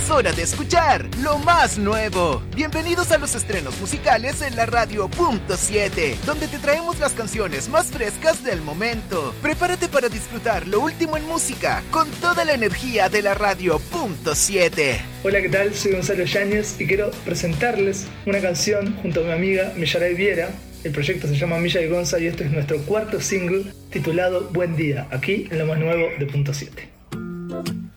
Es hora de escuchar lo más nuevo. Bienvenidos a los estrenos musicales en la radio Punto 7, donde te traemos las canciones más frescas del momento. Prepárate para disfrutar lo último en música con toda la energía de la radio Punto 7. Hola, ¿qué tal? Soy Gonzalo Yáñez y quiero presentarles una canción junto a mi amiga Millaray Viera. El proyecto se llama Milla y Gonza y este es nuestro cuarto single titulado Buen Día, aquí en lo más nuevo de Punto 7.